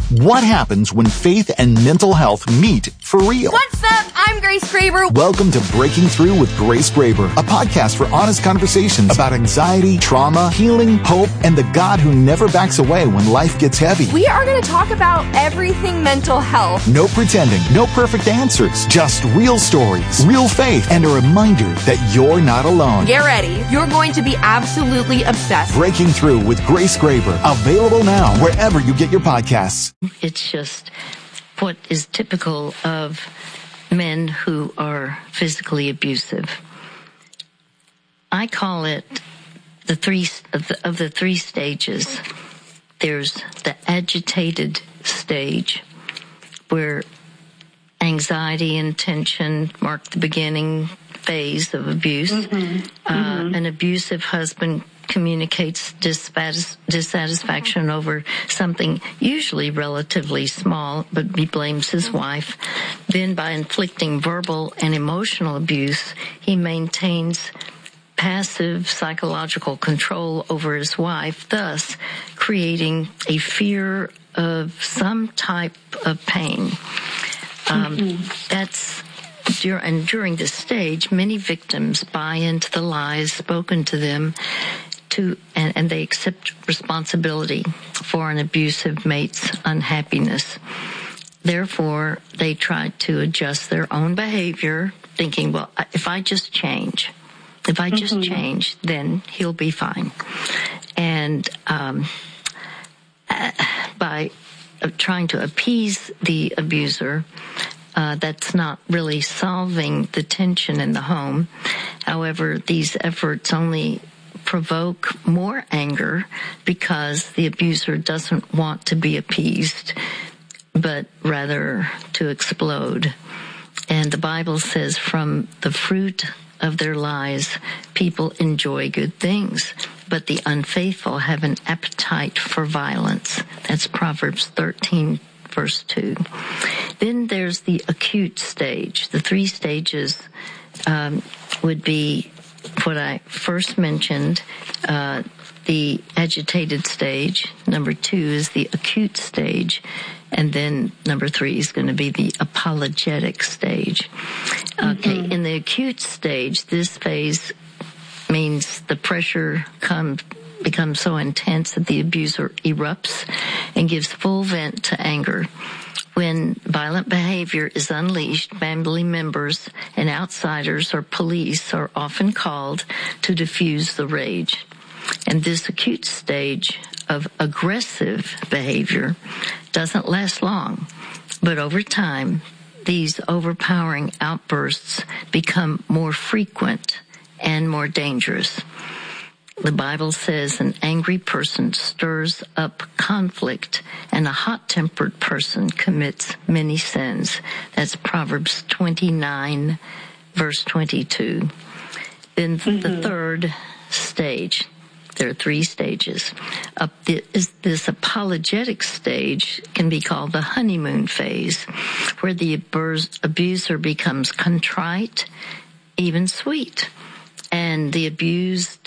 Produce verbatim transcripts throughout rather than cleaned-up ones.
What happens when faith and mental health meet for real? What's up? I'm Grace Graber. Welcome to Breaking Through with Grace Graber, a podcast for honest conversations about anxiety, trauma, healing, hope, and the God who never backs away when life gets heavy. We are going to talk about everything mental health. No pretending, no perfect answers, just real stories, real faith, and a reminder that you're not alone. Get ready. You're going to be absolutely obsessed. Breaking Through with Grace Graber, available now wherever you get your podcasts. It's just what is typical of men who are physically abusive. I call it the three of the, of the three stages. There's the agitated stage, where anxiety and tension mark the beginning phase of abuse. Mm-hmm. Uh, mm-hmm. An abusive husband communicates dissatis- dissatisfaction over something usually relatively small, but he blames his wife. Then by inflicting verbal and emotional abuse, he maintains passive psychological control over his wife, thus creating a fear of some type of pain. Um, mm-hmm. That's and during this stage, many victims buy into the lies spoken to them to, and, and they accept responsibility for an abusive mate's unhappiness. Therefore, they try to adjust their own behavior, thinking, well, if I just change, if I just mm-hmm. change, then he'll be fine. And um, by trying to appease the abuser, Uh, that's not really solving the tension in the home. However, these efforts only provoke more anger because the abuser doesn't want to be appeased, but rather to explode. And the Bible says from the fruit of their lies, people enjoy good things, but the unfaithful have an appetite for violence. That's Proverbs thirteen, verse two. Then there's the acute stage. The three stages um, would be what I first mentioned, uh, the agitated stage. Number two is the acute stage. And then number three is going to be the apologetic stage. Okay, mm-hmm. In the acute stage, this phase means the pressure comes becomes so intense that the abuser erupts and gives full vent to anger. When violent behavior is unleashed, family members and outsiders or police are often called to diffuse the rage. And this acute stage of aggressive behavior doesn't last long, but over time, these overpowering outbursts become more frequent and more dangerous. The Bible says an angry person stirs up conflict, and a hot-tempered person commits many sins. That's Proverbs twenty-nine, verse twenty-two. Then mm-hmm. the third stage, there are three stages. Up this, this apologetic stage can be called the honeymoon phase, where the abuser becomes contrite, even sweet, and the abused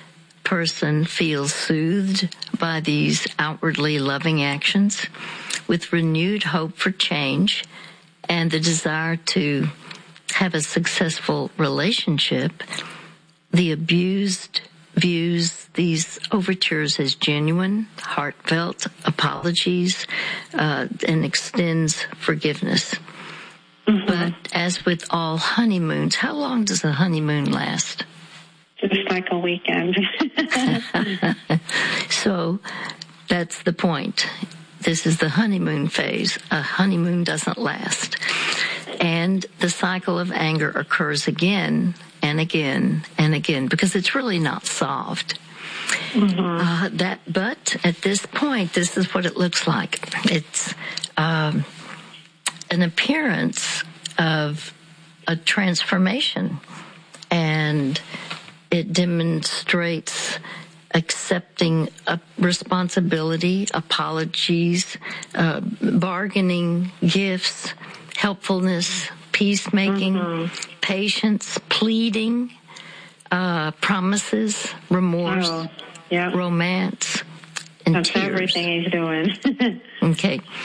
person feels soothed by these outwardly loving actions with renewed hope for change and the desire to have a successful relationship. The abused views these overtures as genuine, heartfelt apologies, uh, and extends forgiveness. Mm-hmm. But as with all honeymoons, how long does a honeymoon last? Just like a weekend. So that's the point. This is the honeymoon phase. A honeymoon doesn't last. And the cycle of anger occurs again and again and again because it's really not solved. Mm-hmm. Uh, that, but at this point, this is what it looks like. It's um, an appearance of a transformation, and it demonstrates accepting a responsibility, apologies, uh, bargaining, gifts, helpfulness, peacemaking, mm-hmm. patience, pleading, uh, promises, remorse, oh, yeah. romance, and That's tears. everything he's doing. Okay.